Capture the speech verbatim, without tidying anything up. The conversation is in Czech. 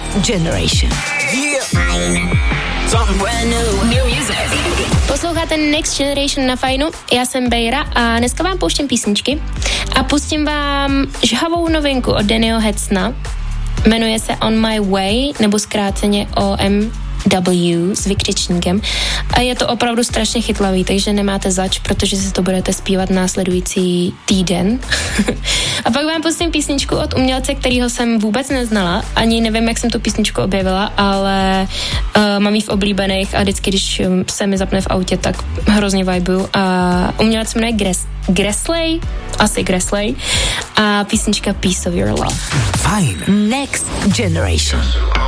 Generation. Posloucháte Next Generation na Fajnu, já jsem Bejra a dneska vám pouštím písničky a pustím vám žhavou novinku od Dannyho Hetzna. Jmenuje se On My Way, nebo zkráceně O M W s vykřičníkem a je to opravdu strašně chytlavý, takže nemáte zač, protože si to budete zpívat následující týden. A pak vám pustím písničku od umělce, kterýho jsem vůbec neznala, ani nevím, jak jsem tu písničku objevila, ale uh, mám jí v oblíbených a vždycky, když se mi zapne v autě, tak hrozně vibuju a umělec se jmenuje Gres- Gresley, asi Gresley a písnička Piece of Your Love. Fajn. Next Generation.